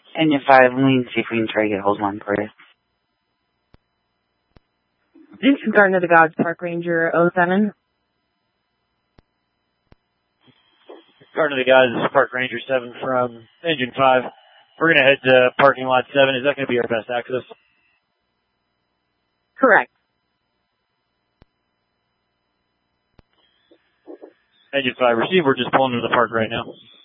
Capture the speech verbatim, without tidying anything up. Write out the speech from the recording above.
Engine five, we need to see if we can try to get hold one for you. This is Garden of the Gods, Park Ranger oh seven. Garden of the Gods, this is Park Ranger seven from Engine five. We're going to head to parking lot seven. Is that going to be our best access? Correct. Engine five, receive. We're just pulling into the park right now.